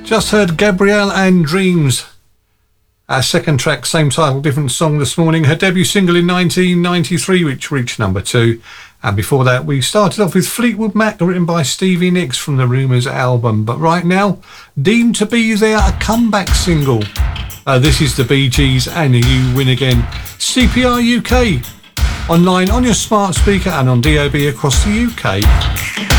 Just heard Gabrielle and Dreams. Our second track, same title, different song this morning. Her debut single in 1993, which reached number 2. And before that, we started off with Fleetwood Mac, written by Stevie Nicks from the Rumours album. But right now, Deemed to Be There, a comeback single. This is the Bee Gees and You Win Again. CPR UK. Online, on your smart speaker and on DAB across the UK.